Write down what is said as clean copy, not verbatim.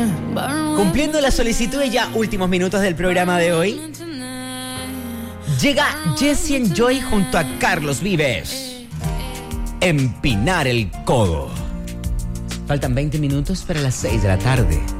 Cumpliendo la solicitud de ya últimos minutos del programa de hoy, llega Jesse and Joy junto a Carlos Vives. Empinar el codo. Faltan 20 minutos para las 6 de la tarde.